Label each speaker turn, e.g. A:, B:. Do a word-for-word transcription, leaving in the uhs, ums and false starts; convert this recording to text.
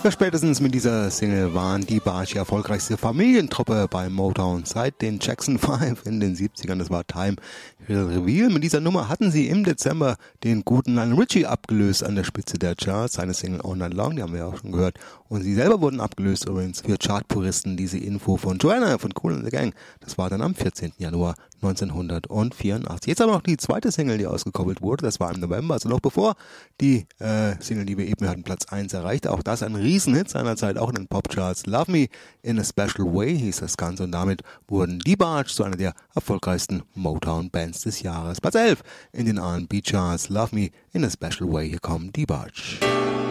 A: Ja, spätestens mit dieser Single waren die Barge die erfolgreichste Familientruppe bei Motown seit den Jackson Five in den siebzigern. Das war Time Will Reveal. Mit dieser Nummer hatten sie im Dezember den guten Lionel Richie abgelöst an der Spitze der Charts. Seine Single All Night Long, die haben wir ja auch schon gehört. Und sie selber wurden abgelöst übrigens für Chartpuristen. Diese Info von Joanna von Kool and the Gang. Das war dann am vierzehnten Januar neunzehnhundertvierundachtzig. Jetzt aber noch die zweite Single, die ausgekoppelt wurde. Das war im November, also noch bevor die äh, Single, die wir eben hatten, Platz eins erreichte. Auch das ein Riesenhit seinerzeit, auch in den Popcharts. Love Me in a Special Way hieß das Ganze. Und damit wurden die Barge zu einer der erfolgreichsten Motown-Bands des Jahres. Platz elf in den R and B-Charts. Love Me in a Special Way. Hier kommen die Barge.